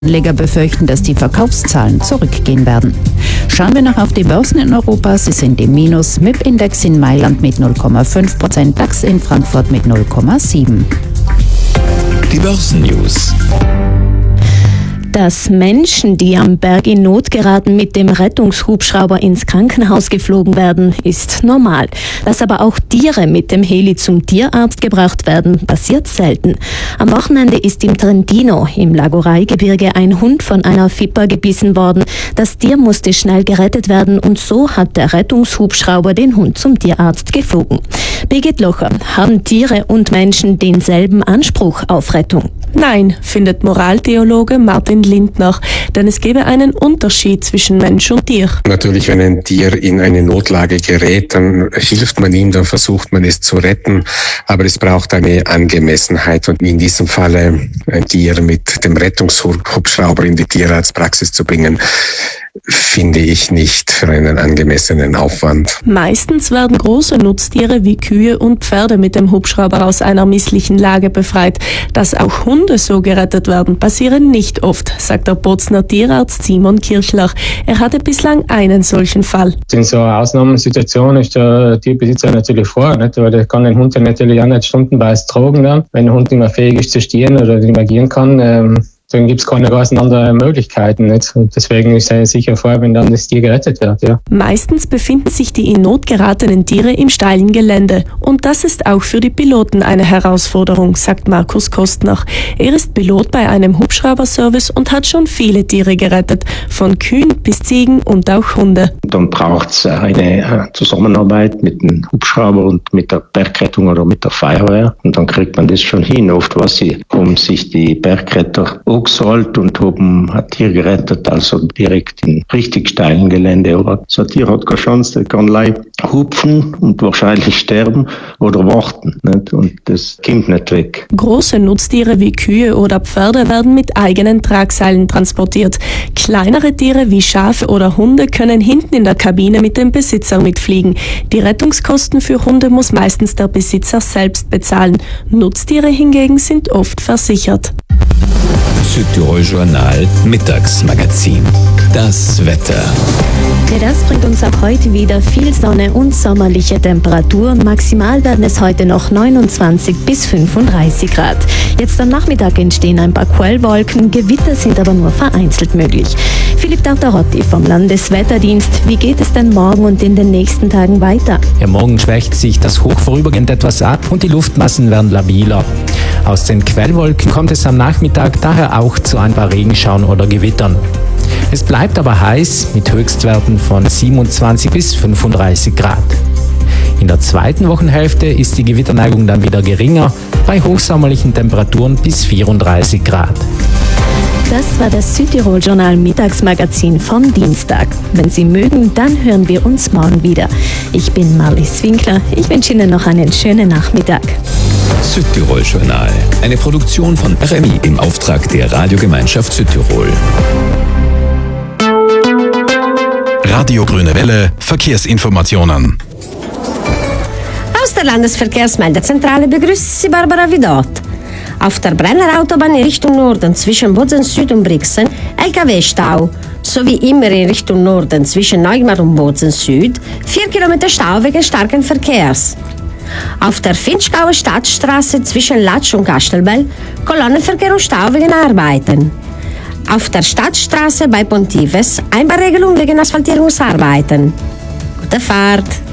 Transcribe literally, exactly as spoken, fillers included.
Anleger befürchten, dass die Verkaufszahlen zurückgehen werden. Schauen wir noch auf die Börsen in Europa. Sie sind im Minus. M I P-Index in Mailand mit null Komma fünf Prozent, DAX in Frankfurt mit null Komma sieben. Die Börsennews. Dass Menschen, die am Berg in Not geraten, mit dem Rettungshubschrauber ins Krankenhaus geflogen werden, ist normal. Dass aber auch Tiere mit dem Heli zum Tierarzt gebracht werden, passiert selten. Am Wochenende ist im Trentino, im Lagorai-Gebirge, ein Hund von einer Viper gebissen worden. Das Tier musste schnell gerettet werden und so hat der Rettungshubschrauber den Hund zum Tierarzt geflogen. Birgit Locher, haben Tiere und Menschen denselben Anspruch auf Rettung? Nein, findet Moraltheologe Martin Lindner, denn es gebe einen Unterschied zwischen Mensch und Tier. Natürlich, wenn ein Tier in eine Notlage gerät, dann hilft man ihm, dann versucht man es zu retten, aber es braucht eine Angemessenheit und in diesem Falle ein Tier mit dem Rettungshubschrauber in die Tierarztpraxis zu bringen, finde ich nicht für einen angemessenen Aufwand. Meistens werden große Nutztiere wie Kühe und Pferde mit dem Hubschrauber aus einer misslichen Lage befreit. Dass auch Hunde so gerettet werden, passieren nicht oft, sagt der Bozner Tierarzt Simon Kirchlach. Er hatte bislang einen solchen Fall. In so einer Ausnahmesituation ist der Tierbesitzer natürlich vor, nicht? Weil der kann den Hund ja natürlich auch nicht stundenweise tragen. Dann. Wenn der Hund nicht mehr fähig ist zu stehen oder nicht mehr gehen kann, ähm dann gibt es keine ganz anderen Möglichkeiten. Nicht? Und deswegen ist er sicher vor, wenn dann das Tier gerettet wird. Ja. Meistens befinden sich die in Not geratenen Tiere im steilen Gelände. Und das ist auch für die Piloten eine Herausforderung, sagt Markus Kostner. Er ist Pilot bei einem Hubschrauberservice und hat schon viele Tiere gerettet, von Kühen bis Ziegen und auch Hunde. Dann braucht es eine Zusammenarbeit mit dem Hubschrauber und mit der Bergrettung oder mit der Feuerwehr. Und dann kriegt man das schon hin. Oft was sie, um sich die Bergretter angesallt und haben ein Tier gerettet, also direkt in richtig steilen Gelände. Aber so ein Tier hat keine Chance, der kann leicht hupfen und wahrscheinlich sterben oder warten. Nicht? Und das kommt nicht weg. Große Nutztiere wie Kühe oder Pferde werden mit eigenen Tragseilen transportiert. Kleinere Tiere wie Schafe oder Hunde können hinten in der Kabine mit dem Besitzer mitfliegen. Die Rettungskosten für Hunde muss meistens der Besitzer selbst bezahlen. Nutztiere hingegen sind oft versichert. Südtirol Journal Mittagsmagazin. Das Wetter. Ja, das bringt uns ab heute wieder viel Sonne und sommerliche Temperaturen. Maximal werden es heute noch neunundzwanzig bis fünfunddreißig Grad. Jetzt am Nachmittag entstehen ein paar Quellwolken, Gewitter sind aber nur vereinzelt möglich. Philipp Tartarotti vom Landeswetterdienst. Wie geht es denn morgen und in den nächsten Tagen weiter? Ja, morgen schwächt sich das Hoch vorübergehend etwas ab und die Luftmassen werden labiler. Aus den Quellwolken kommt es am Nachmittag daher auch zu ein paar Regenschauern oder Gewittern. Es bleibt aber heiß mit Höchstwerten von siebenundzwanzig bis fünfunddreißig Grad. In der zweiten Wochenhälfte ist die Gewitterneigung dann wieder geringer, bei hochsommerlichen Temperaturen bis vierunddreißig Grad. Das war das Südtirol-Journal Mittagsmagazin vom Dienstag. Wenn Sie mögen, dann hören wir uns morgen wieder. Ich bin Marlies Winkler. Ich wünsche Ihnen noch einen schönen Nachmittag. Südtirol Journal, eine Produktion von R M I im Auftrag der Radiogemeinschaft Südtirol. Radio Grüne Welle, Verkehrsinformationen. Aus der Landesverkehrsmeldezentrale begrüßt Sie Barbara Vidot. Auf der Brenner Autobahn in Richtung Norden zwischen Bozen Süd und Brixen L K W-Stau, sowie immer in Richtung Norden zwischen Neugmar und Bozen Süd vier Kilometer Stau wegen starken Verkehrs. Auf der Finchgauer Stadtstraße zwischen Latsch und Kastelbell Kolonnenverkehr und Stau wegen Arbeiten. Auf der Stadtstraße bei Pontives Einbahnregelung wegen Asphaltierungsarbeiten. Gute Fahrt!